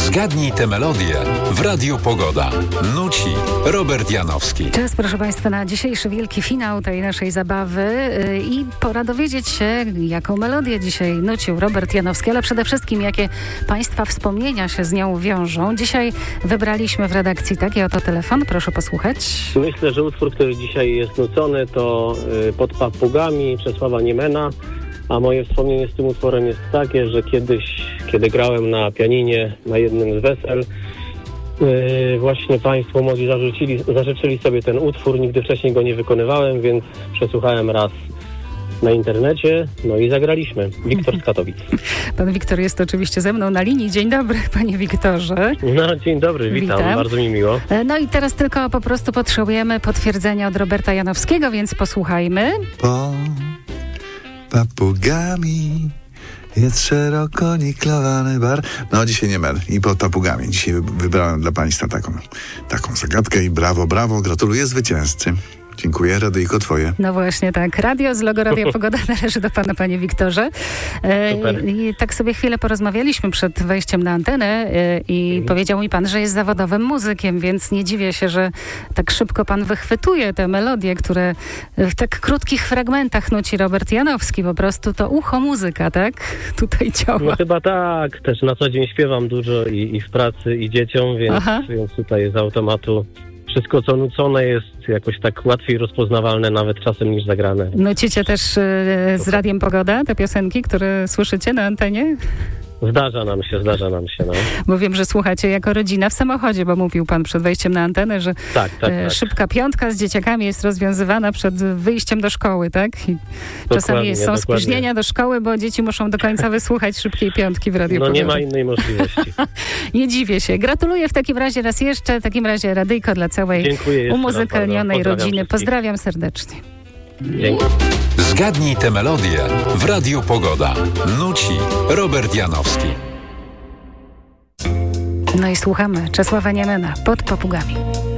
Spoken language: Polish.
Zgadnij tę melodię w Radiu Pogoda. Nuci Robert Janowski. Czas, proszę Państwa, na dzisiejszy wielki finał tej naszej zabawy i pora dowiedzieć się, jaką melodię dzisiaj nucił Robert Janowski, ale przede wszystkim, jakie Państwa wspomnienia się z nią wiążą. Dzisiaj wybraliśmy w redakcji taki oto telefon, proszę posłuchać. Myślę, że utwór, który dzisiaj jest nucony, to Pod papugami Czesława Niemena, a moje wspomnienie z tym utworem jest takie, że kiedyś, kiedy grałem na pianinie na jednym z wesel, właśnie Państwo mogli zażyczyli sobie ten utwór, nigdy wcześniej go nie wykonywałem, więc przesłuchałem raz na internecie, no i zagraliśmy. Wiktor z Katowic. Pan Wiktor jest oczywiście ze mną na linii. Dzień dobry, panie Wiktorze. No, dzień dobry, witam. Bardzo mi miło. No i teraz tylko po prostu potrzebujemy potwierdzenia od Roberta Janowskiego, więc posłuchajmy. Pod papugami jest szeroko niklowany bar. No, dzisiaj nie mer i pod papugami. Dzisiaj wybrałem dla Państwa taką zagadkę i brawo, brawo. Gratuluję zwycięzcy. Dziękuję, radyjko twoje. No właśnie tak. Radio z logo Radia Pogoda należy do pana, panie Wiktorze. I tak sobie chwilę porozmawialiśmy przed wejściem na antenę i powiedział mi pan, że jest zawodowym muzykiem, więc nie dziwię się, że tak szybko pan wychwytuje te melodie, które w tak krótkich fragmentach nuci Robert Janowski. Po prostu to ucho muzyka, tak? Tutaj działa. No chyba tak. Też na co dzień śpiewam dużo i w pracy, i dzieciom, więc tutaj z automatu wszystko, co nucone, jest jakoś tak łatwiej rozpoznawalne nawet czasem niż zagrane. Nucicie też z Radiem Pogoda te piosenki, które słyszycie na antenie? Zdarza nam się, no. Bo wiem, że słuchacie jako rodzina w samochodzie, bo mówił pan przed wejściem na antenę, że tak. szybka piątka z dzieciakami jest rozwiązywana przed wyjściem do szkoły, tak? I czasami są spóźnienia do szkoły, bo dzieci muszą do końca wysłuchać szybkiej piątki w Radiu Pogoda. Nie ma innej możliwości. Nie dziwię się. Gratuluję w takim razie raz jeszcze, w takim razie radyjko dla całej umuzykalnionej rodziny. Pozdrawiam serdecznie. Dzięki. Zgadnij tę melodię w Radiu Pogoda. Nuci Robert Janowski. No i słuchamy Czesława Niemena, Pod papugami.